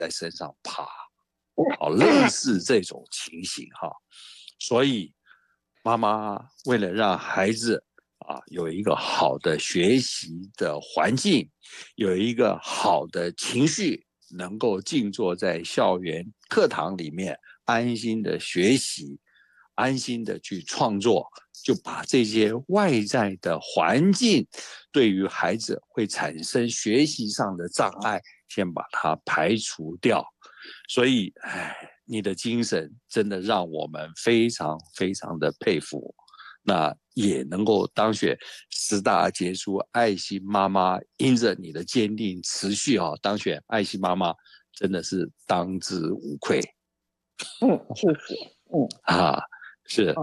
在身上爬，类似这种情形哈。所以妈妈为了让孩子有一个好的学习的环境，有一个好的情绪，能够静坐在校园课堂里面安心的学习，安心的去创作，就把这些外在的环境对于孩子会产生学习上的障碍先把它排除掉。所以你的精神真的让我们非常非常的佩服，那也能够当选10大杰出爱心妈妈，因着你的坚定持续当选爱心妈妈，真的是当之无愧。 谢谢。 是，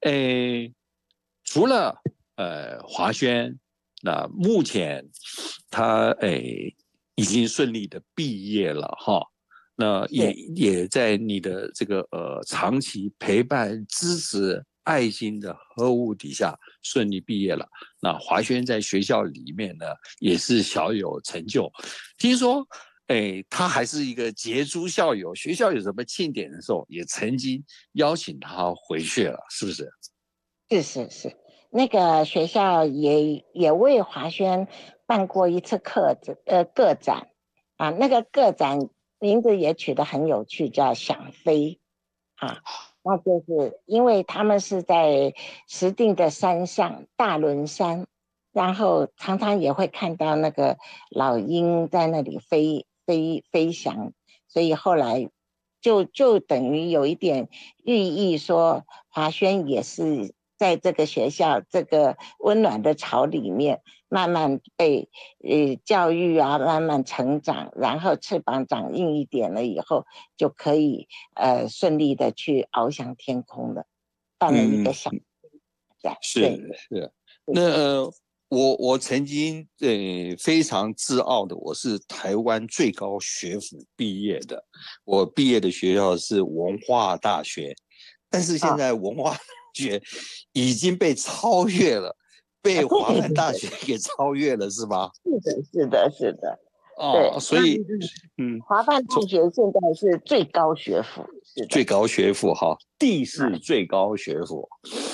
除了华轩，那目前他已经顺利的毕业了哈。那也在你的这个长期陪伴支持爱心的呵护底下顺利毕业了。那华轩在学校里面呢也是小有成就，听说他还是一个杰出校友，学校有什么庆典的时候也曾经邀请他回去了，是不是？ 是，那个学校也为华轩办过一次个展那个个展名字也取得很有趣，叫想飞那就是因为他们是在石碇的山上大轮山，然后常常也会看到那个老鹰在那里飞翔，所以后来就等于有一点寓意说华轩也是在这个学校这个温暖的巢里面慢慢被教育慢慢成长，然后翅膀长硬一点了以后就可以顺利的去翱翔天空了，办了一个小是。那我曾经非常自傲的，我是台湾最高学府毕业的，我毕业的学校是文化大学，但是现在文化大学已经被超越了，被华梵大学给超越了，是吧？ 是的。对， 所以华梵大学现在是最高学府，是的， 最高学府地是最高学府。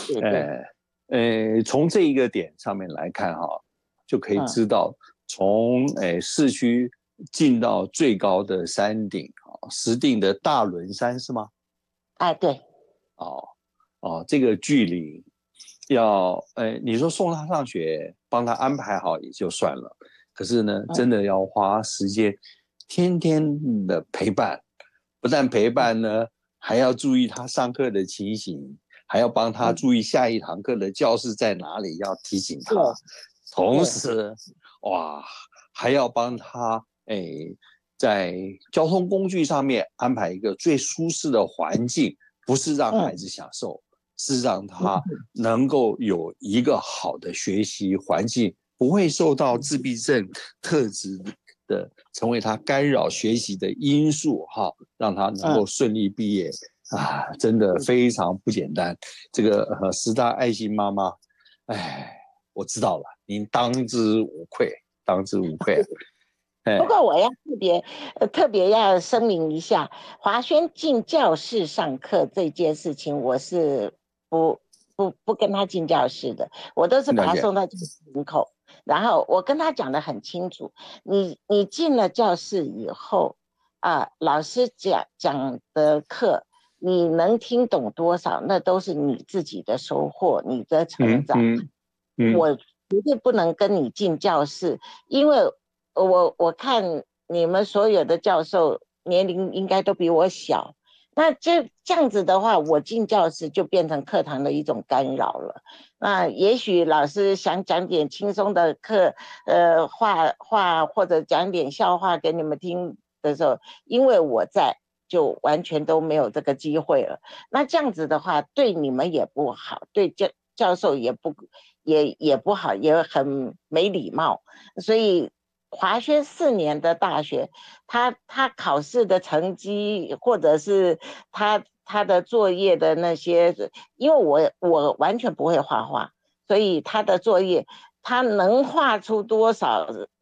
从这一个点上面来看就可以知道，从市区进到最高的山顶石碇的大轮山是吗？ 对。 这个距离要你说送他上学，帮他安排好也就算了，可是呢，真的要花时间，天天的陪伴，不但陪伴呢，还要注意他上课的情形，还要帮他注意下一堂课的教室在哪里，要提醒他。同时，还要帮他在交通工具上面安排一个最舒适的环境，不是让孩子享受，是让他能够有一个好的学习环境，不会受到自闭症特质的成为他干扰学习的因素让他能够顺利毕业真的非常不简单。这个10大爱心妈妈，我知道了，您当之无愧，当之无愧。 不过我要特别要声明一下，华轩进教室上课这件事情，我是不跟他进教室的，我都是把他送到教室门口，然后我跟他讲得很清楚，你进了教室以后老师讲的课，你能听懂多少，那都是你自己的收获，你的成长。我绝对不能跟你进教室，因为我看你们所有的教授年龄应该都比我小，那这样子的话，我进教室就变成课堂的一种干扰了。那也许老师想讲点轻松的课，话或者讲点笑话给你们听的时候，因为我在，就完全都没有这个机会了。那这样子的话，对你们也不好，对教授也不好，也很没礼貌。所以华轩4年的大学，他考试的成绩，或者是他的作业的那些，因为我完全不会画画，所以他的作业他能画出多少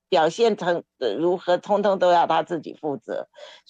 表现成如何，通通都要他自己负责。